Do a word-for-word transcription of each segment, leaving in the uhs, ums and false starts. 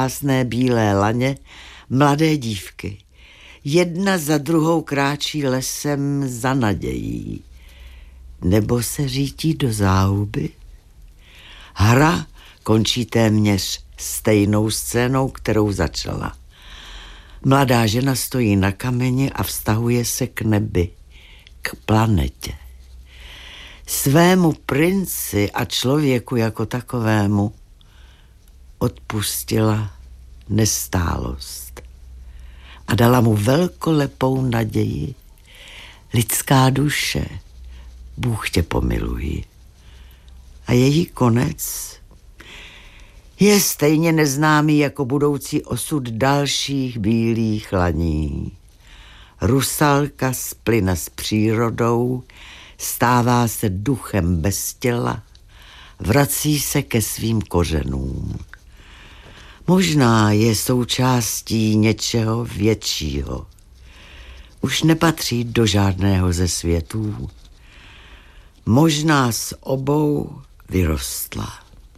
krásné bílé laně mladé dívky. Jedna za druhou kráčí lesem za nadějí. Nebo se řítí do záhuby? Hra končí téměř stejnou scénou, kterou začala. Mladá žena stojí na kameni a vztahuje se k nebi, k planetě. Svému princi a člověku jako takovému odpustila nestálost a dala mu velkolepou naději. Lidská duše, Bůh tě pomiluj. A její konec je stejně neznámý jako budoucí osud dalších bílých laní. Rusalka splyne s přírodou, stává se duchem bez těla, vrací se ke svým kořenům. Možná je součástí něčeho většího. Už nepatří do žádného ze světů. Možná z obou vyrostla.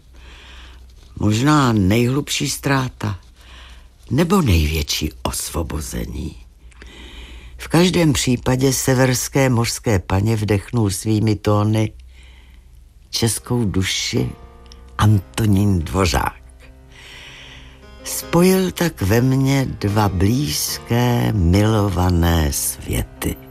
Možná nejhlubší ztráta nebo největší osvobození. V každém případě severské mořské paně vdechnul svými tóny českou duši Antonín Dvořák. Spojil tak ve mně dva blízké, milované světy.